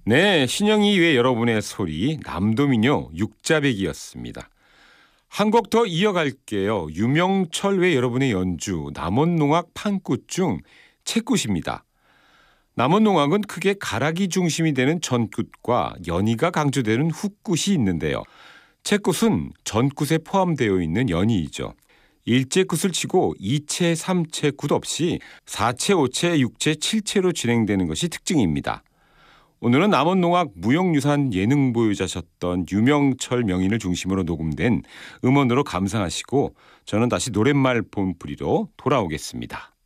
네, 신영이 외 여러분의 소리 남도민요 육자백이었습니다. 한 곡 더 이어갈게요. 유명철 외 여러분의 연주 남원농악 판꽃 중 채꽃입니다. 남원농악은 크게 가락이 중심이 되는 전꽃과 연이가 강조되는 훅꽃이 있는데요. 채꽃은 전꽃에 포함되어 있는 연이이죠. 일제굿을 치고 2채, 3채 굿 없이 4채, 5채, 6채, 7채로 진행되는 것이 특징입니다. 오늘은 남원농악 무형유산 예능 보유자셨던 유명철 명인을 중심으로 녹음된 음원으로 감상하시고 저는 다시 노랫말 본풀이로 돌아오겠습니다.